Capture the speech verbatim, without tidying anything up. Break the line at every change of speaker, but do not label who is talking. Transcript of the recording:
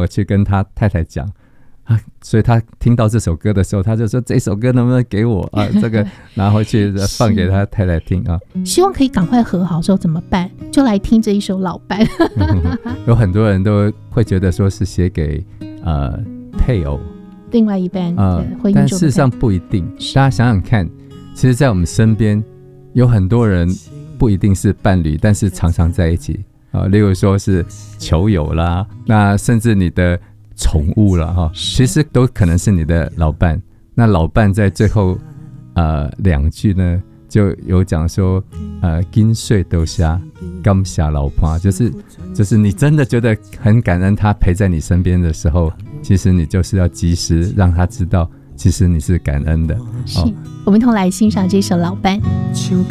么去跟他太太讲啊，所以他听到这首歌的时候，他就说这首歌能不能给我啊？这个拿回去放给他太太听啊。
希望可以赶快和好之后怎么办？就来听这一首老伴。
嗯、有很多人都会觉得说是写给呃配偶
另外一半的婚姻中的、呃、
但事实上不一定。大家想想看，其实在我们身边有很多人不一定是伴侣，但是常常在一起啊，例如说是球友啦，那甚至你的宠物啦哈，其实都可能是你的老伴。那老伴在最后呃两句呢，就有讲说呃金穗都下刚下老婆，就是就是你真的觉得很感恩他陪在你身边的时候，其实你就是要及时让他知道其实你是感恩的。
是、哦、我们一同来欣赏这首老伴。
像